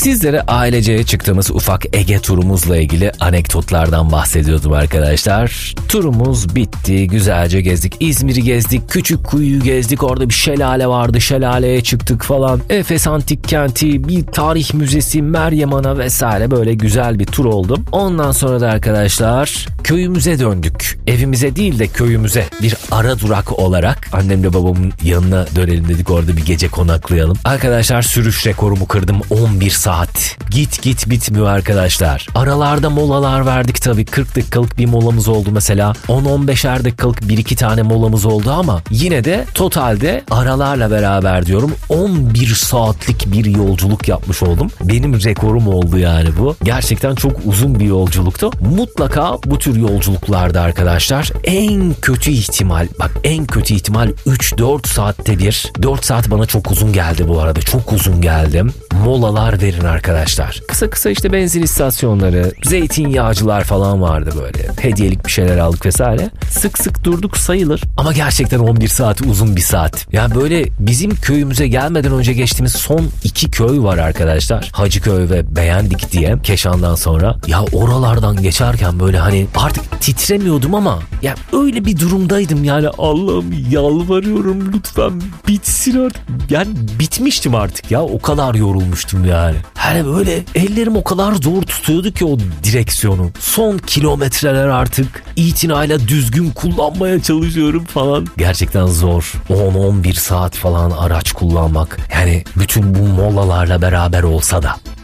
Sizlere aileceye çıktığımız ufak Ege turumuzla ilgili anekdotlardan bahsediyordum arkadaşlar. Turumuz bitti, güzelce gezdik. İzmir'i gezdik, Küçükkuyu'yu gezdik. Orada bir şelale vardı, şelaleye çıktık falan. Efes Antik Kenti, bir tarih müzesi, Meryem Ana vesaire, böyle güzel bir tur oldum. Ondan sonra da arkadaşlar köyümüze döndük. Evimize değil de köyümüze bir ara durak olarak annemle babamın yanına dönelim dedik, orada bir gece konaklayalım. Arkadaşlar sürüş rekorumu kırdım, 11 saat. Git bitmiyor arkadaşlar. Aralarda molalar verdik tabii, 40 dakikalık bir molamız oldu mesela. 10-15'er dakikalık 1-2 tane molamız oldu ama yine de totalde aralarla beraber diyorum 11 saatlik bir yolculuk yapmış oldum. Benim rekorum oldu yani bu. Gerçekten çok uzun bir yolculuktu. Mutlaka bu tür yolculuklarda arkadaşlar en kötü ihtimal 3-4 saatte bir. 4 saat bana çok uzun geldi bu arada. Çok uzun geldim. Molalar verin arkadaşlar. Kısa işte benzin istasyonları, zeytinyağcılar falan vardı böyle. Hediyelik bir şeyler aldık vesaire. Sık durduk sayılır. Ama gerçekten 11 saat uzun bir saat. Yani böyle bizim köyümüze gelmeden önce geçtiğimiz son 2 köy var arkadaşlar. Hacıköy ve Beğendik diye, Keşan'dan sonra. Ya oralardan geçerken böyle hani artık titremiyordum ama ya öyle bir durumdaydım yani, Allah'ım yalvarıyorum lütfen bitsin artık. Yani bitmiştim artık ya, o kadar yorulmuştum yani. Hani böyle ellerim o kadar zor tutuyordu ki o direksiyonu. Son kilometreler artık itinayla düzgün kullanmaya çalışıyorum falan. Gerçekten zor. 10-11 saat falan araç kullanmak. Yani bütün bu molalarla beraber olsa da.